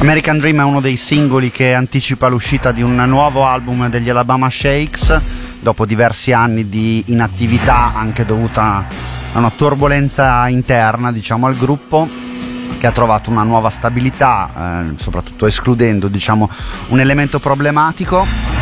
American Dream è uno dei singoli che anticipa l'uscita di un nuovo album degli Alabama Shakes dopo diversi anni di inattività, anche dovuta a una turbolenza interna, diciamo, al gruppo, che ha trovato una nuova stabilità, soprattutto escludendo, diciamo, un elemento problematico.